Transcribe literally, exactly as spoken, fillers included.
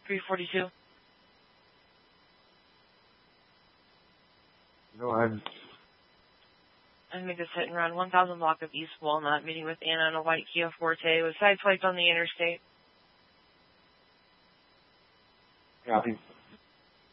three forty-two. Go ahead. I make this hit and run. one thousand block of East Walnut, meeting with Anna in a white Kia Forte with sideswiped on the interstate. Copy.